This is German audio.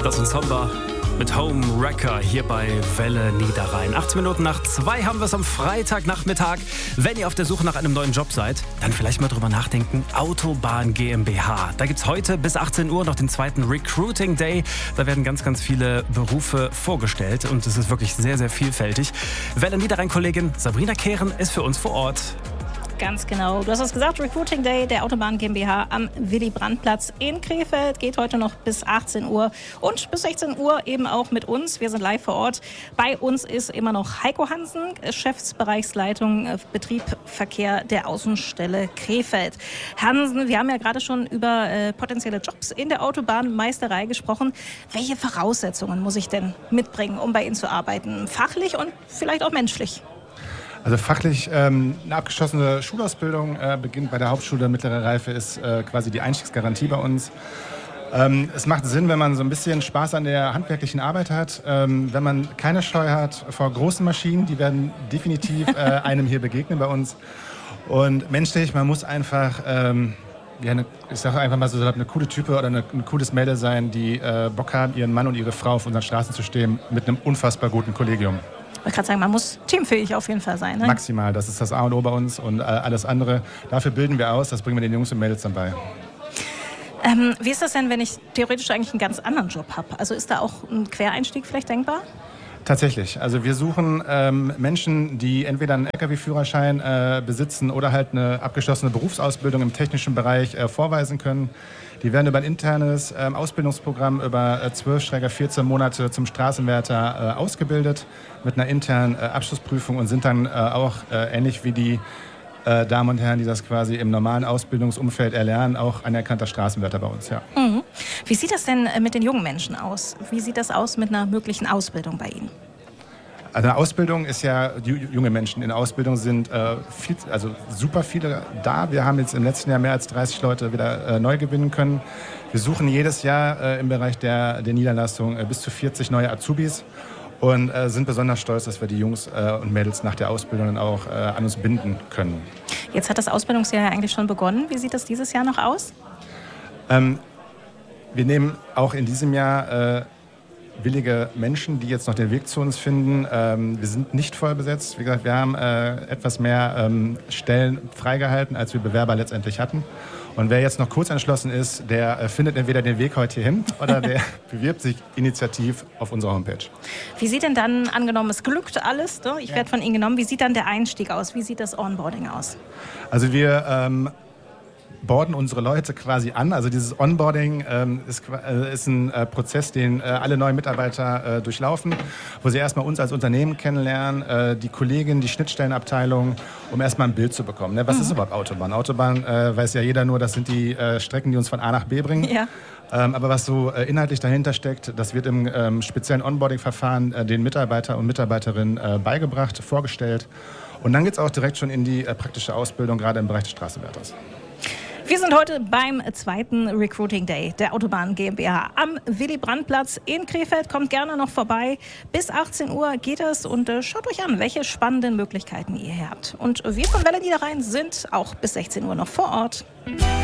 Das ist Somber mit Home Wrecker hier bei Welle Niederrhein. 18 Minuten nach 2 haben wir es am Freitagnachmittag. Wenn ihr auf der Suche nach einem neuen Job seid, dann vielleicht mal drüber nachdenken. Autobahn GmbH. Da gibt es heute bis 18 Uhr noch den zweiten Recruiting Day. Da werden ganz, ganz viele Berufe vorgestellt und es ist wirklich sehr, sehr vielfältig. Welle Niederrhein-Kollegin Sabrina Kehren ist für uns vor Ort. Ganz genau. Du hast es gesagt, Recruiting Day der Autobahn GmbH am Willy-Brandt-Platz in Krefeld geht heute noch bis 18 Uhr und bis 16 Uhr eben auch mit uns. Wir sind live vor Ort. Bei uns ist immer noch Heiko Hansen, Geschäftsbereichsleitung Betrieb Verkehr der Außenstelle Krefeld. Hansen, wir haben ja gerade schon über potenzielle Jobs in der Autobahnmeisterei gesprochen. Welche Voraussetzungen muss ich denn mitbringen, um bei Ihnen zu arbeiten? Fachlich und vielleicht auch menschlich? Also fachlich eine abgeschlossene Schulausbildung beginnt bei der Hauptschule mittlere Reife ist quasi die Einstiegsgarantie bei uns. Es macht Sinn, wenn man so ein bisschen Spaß an der handwerklichen Arbeit hat, wenn man keine Scheu hat vor großen Maschinen, die werden definitiv einem hier begegnen bei uns. Und menschlich, man muss einfach, ich sage einfach mal so, eine coole Type oder ein cooles Mädel sein, die Bock haben, ihren Mann und ihre Frau auf unseren Straßen zu stehen mit einem unfassbar guten Kollegium. Ich wollte gerade sagen, man muss teamfähig auf jeden Fall sein. Ne? Maximal, das ist das A und O bei uns und alles andere. Dafür bilden wir aus, das bringen wir den Jungs und Mädels dann bei. Wie ist das denn, wenn ich theoretisch eigentlich einen ganz anderen Job habe? Also ist da auch ein Quereinstieg vielleicht denkbar? Tatsächlich. Also wir suchen Menschen, die entweder einen Lkw-Führerschein besitzen oder halt eine abgeschlossene Berufsausbildung im technischen Bereich vorweisen können. Die werden über ein internes Ausbildungsprogramm über 12-14 Monate zum Straßenwärter ausgebildet mit einer internen Abschlussprüfung und sind dann auch ähnlich wie die Damen und Herren, die das quasi im normalen Ausbildungsumfeld erlernen, auch anerkannter Straßenwärter bei uns. Ja. Mhm. Wie sieht das denn mit den jungen Menschen aus? Wie sieht das aus mit einer möglichen Ausbildung bei Ihnen? Also eine Ausbildung ist ja, die junge Menschen in der Ausbildung sind super viele da. Wir haben jetzt im letzten Jahr mehr als 30 Leute wieder neu gewinnen können. Wir suchen jedes Jahr im Bereich der Niederlassung bis zu 40 neue Azubis und sind besonders stolz, dass wir die Jungs und Mädels nach der Ausbildung dann auch an uns binden können. Jetzt hat das Ausbildungsjahr ja eigentlich schon begonnen. Wie sieht das dieses Jahr noch aus? Wir nehmen auch in diesem Jahr willige Menschen, die jetzt noch den Weg zu uns finden. Wir sind nicht voll besetzt. Wie gesagt, wir haben etwas mehr Stellen freigehalten, als wir Bewerber letztendlich hatten. Und wer jetzt noch kurz entschlossen ist, der findet entweder den Weg heute hierhin oder der bewirbt sich initiativ auf unserer Homepage. Wie sieht denn dann, angenommen, es glückt alles, ne? Ich werde von Ihnen genommen, wie sieht dann der Einstieg aus? Wie sieht das Onboarding aus? Also wir borden unsere Leute quasi an. Also dieses Onboarding ist ein Prozess, den alle neuen Mitarbeiter durchlaufen, wo sie erstmal uns als Unternehmen kennenlernen, die Kollegin, die Schnittstellenabteilung, um erstmal ein Bild zu bekommen. Ne? Was ist überhaupt Autobahn? Autobahn weiß ja jeder nur, das sind die Strecken, die uns von A nach B bringen. Ja. Aber was so inhaltlich dahinter steckt, das wird im speziellen Onboarding-Verfahren den Mitarbeiter und Mitarbeiterinnen beigebracht, vorgestellt. Und dann geht es auch direkt schon in die praktische Ausbildung, gerade im Bereich des Straßenwärters. Wir sind heute beim zweiten Recruiting Day der Autobahn GmbH am Willy-Brandt-Platz in Krefeld. Kommt gerne noch vorbei. Bis 18 Uhr geht es und schaut euch an, welche spannenden Möglichkeiten ihr hier habt. Und wir von Welle Niederrhein sind auch bis 16 Uhr noch vor Ort.